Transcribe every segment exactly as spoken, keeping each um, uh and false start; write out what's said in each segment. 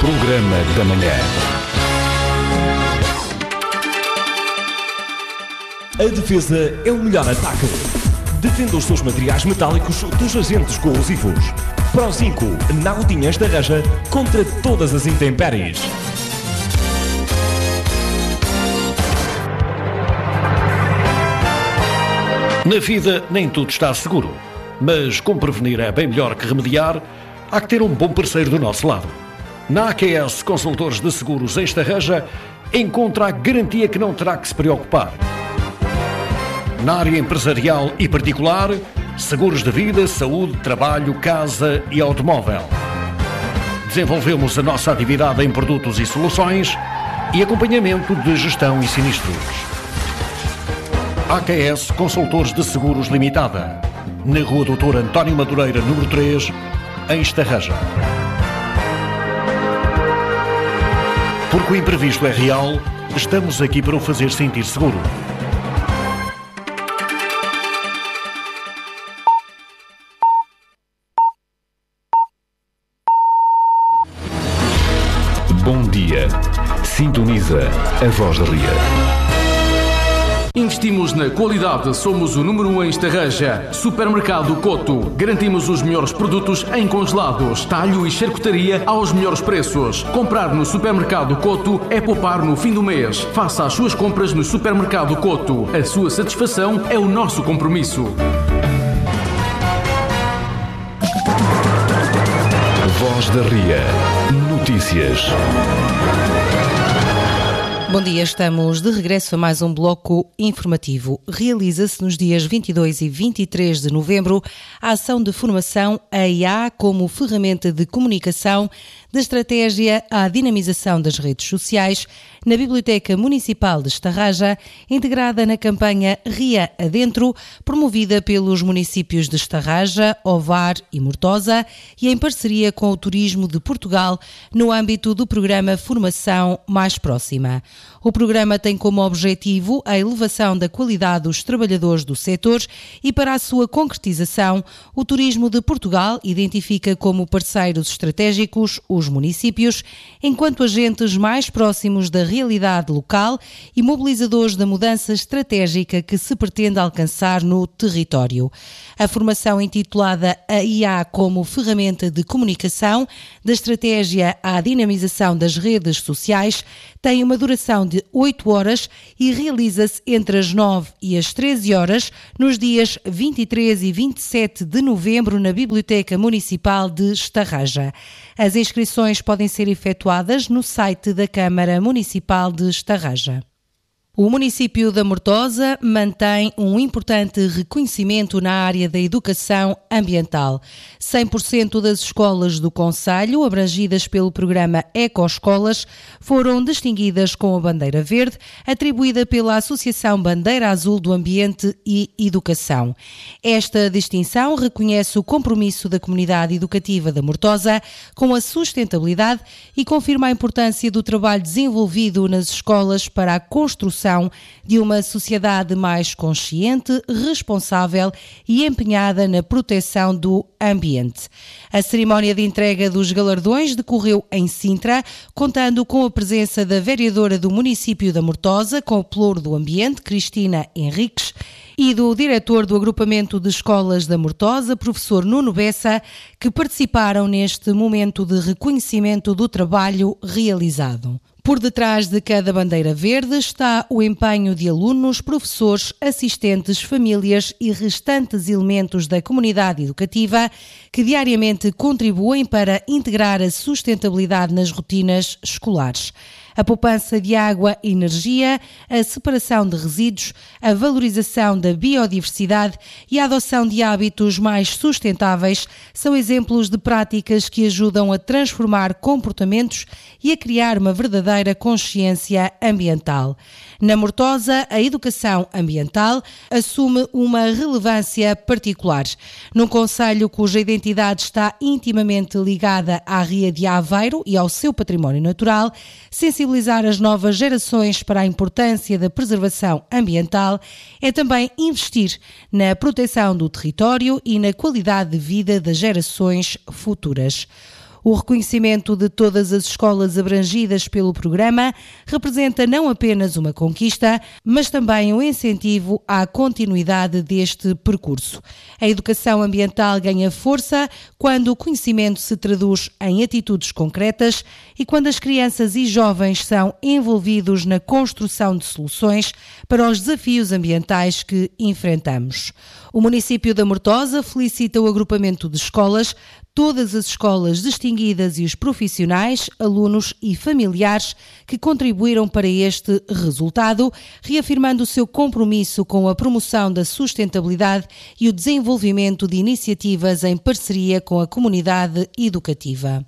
Programa da Manhã. A defesa é o melhor ataque. Defenda os seus materiais metálicos dos agentes corrosivos. Pro cinco, Nautinha Estarraja contra todas as intempéries. Na vida nem tudo está seguro, mas como prevenir é bem melhor que remediar, há que ter um bom parceiro do nosso lado. Na A Q S Consultores de Seguros em Estarraja, encontra a garantia que não terá que se preocupar. Na área empresarial e particular, seguros de vida, saúde, trabalho, casa e automóvel. Desenvolvemos a nossa atividade em produtos e soluções e acompanhamento de gestão e sinistros. A Q S Consultores de Seguros Limitada, na Rua doutor António Madureira, número três, em Estarraja. Porque o imprevisto é real, estamos aqui para o fazer sentir seguro. Bom dia. Sintoniza a Voz da Ria. Investimos na qualidade, somos o número um em Estarraja. Supermercado Coto. Garantimos os melhores produtos em congelados, talho e charcutaria aos melhores preços. Comprar no Supermercado Coto é poupar no fim do mês. Faça as suas compras no Supermercado Coto. A sua satisfação é o nosso compromisso. Voz da Ria. Notícias. Bom dia, estamos de regresso a mais um bloco informativo. Realiza-se nos dias vinte e dois e vinte e três de novembro a ação de formação A I A como ferramenta de comunicação da estratégia à dinamização das redes sociais na Biblioteca Municipal de Estarraja, integrada na campanha Ria Adentro, promovida pelos municípios de Estarraja, Ovar e Mortosa e em parceria com o Turismo de Portugal no âmbito do programa Formação Mais Próxima. O programa tem como objetivo a elevação da qualidade dos trabalhadores do setor e, para a sua concretização, o Turismo de Portugal identifica como parceiros estratégicos os municípios, enquanto agentes mais próximos da realidade local e mobilizadores da mudança estratégica que se pretende alcançar no território. A formação intitulada A I A como ferramenta de comunicação da estratégia à dinamização das redes sociais tem uma duração de oito horas e realiza-se entre as nove e as treze horas nos dias vinte e três e vinte e sete de novembro na Biblioteca Municipal de Estarraja. As inscrições podem ser efetuadas no site da Câmara Municipal de Estarraja. O município da Mortosa mantém um importante reconhecimento na área da educação ambiental. cem por cento das escolas do concelho, abrangidas pelo programa Ecoescolas, foram distinguidas com a bandeira verde, atribuída pela Associação Bandeira Azul do Ambiente e Educação. Esta distinção reconhece o compromisso da comunidade educativa da Mortosa com a sustentabilidade e confirma a importância do trabalho desenvolvido nas escolas para a construção de uma sociedade mais consciente, responsável e empenhada na proteção do ambiente. A cerimónia de entrega dos galardões decorreu em Sintra, contando com a presença da vereadora do município da Mortosa, com o pelouro do ambiente, Cristina Henriques, e do diretor do agrupamento de escolas da Mortosa, professor Nuno Bessa, que participaram neste momento de reconhecimento do trabalho realizado. Por detrás de cada bandeira verde está o empenho de alunos, professores, assistentes, famílias e restantes elementos da comunidade educativa que diariamente contribuem para integrar a sustentabilidade nas rotinas escolares. A poupança de água e energia, a separação de resíduos, a valorização da biodiversidade e a adoção de hábitos mais sustentáveis são exemplos de práticas que ajudam a transformar comportamentos e a criar uma verdadeira consciência ambiental. Na Mortosa, a educação ambiental assume uma relevância particular. Num concelho cuja identidade está intimamente ligada à Ria de Aveiro e ao seu património natural, sensibilizar as novas gerações para a importância da preservação ambiental é também investir na proteção do território e na qualidade de vida das gerações futuras. O reconhecimento de todas as escolas abrangidas pelo programa representa não apenas uma conquista, mas também um incentivo à continuidade deste percurso. A educação ambiental ganha força quando o conhecimento se traduz em atitudes concretas e quando as crianças e jovens são envolvidos na construção de soluções para os desafios ambientais que enfrentamos. O município da Mortosa felicita o agrupamento de escolas, todas as escolas distinguidas e os profissionais, alunos e familiares que contribuíram para este resultado, reafirmando o seu compromisso com a promoção da sustentabilidade e o desenvolvimento de iniciativas em parceria com a comunidade educativa.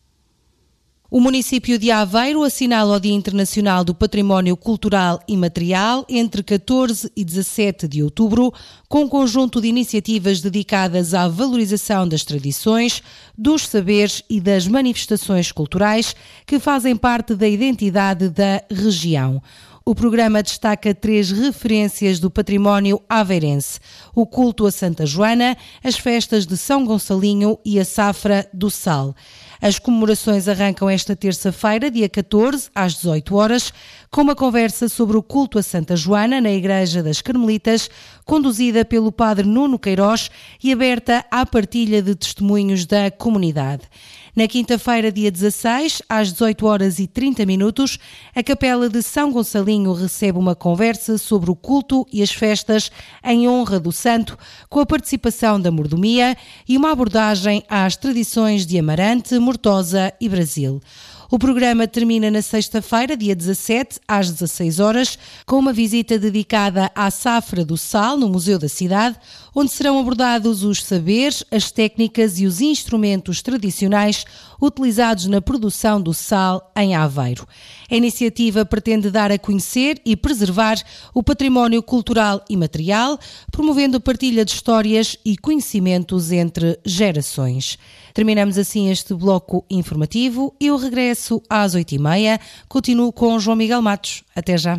O município de Aveiro assinala o Dia Internacional do Património Cultural Imaterial entre catorze e dezassete de outubro, com um conjunto de iniciativas dedicadas à valorização das tradições, dos saberes e das manifestações culturais que fazem parte da identidade da região. O programa destaca três referências do património aveirense: o culto a Santa Joana, as festas de São Gonçalinho e a Safra do Sal. As comemorações arrancam esta terça-feira, dia catorze, às dezoito horas, com uma conversa sobre o culto a Santa Joana na Igreja das Carmelitas, conduzida pelo padre Nuno Queiroz e aberta à partilha de testemunhos da comunidade. Na quinta-feira, dia dezasseis, às dezoito horas e trinta minutos, a Capela de São Gonçalinho recebe uma conversa sobre o culto e as festas em honra do santo, com a participação da mordomia e uma abordagem às tradições de Amarante, Mortosa e Brasil. O programa termina na sexta-feira, dia dezassete, às dezasseis horas, com uma visita dedicada à Safra do Sal, no Museu da Cidade, onde serão abordados os saberes, as técnicas e os instrumentos tradicionais utilizados na produção do sal em Aveiro. A iniciativa pretende dar a conhecer e preservar o património cultural e material, promovendo a partilha de histórias e conhecimentos entre gerações. Terminamos assim este bloco informativo. Eu regresso às oito e meia. Continuo com João Miguel Matos. Até já.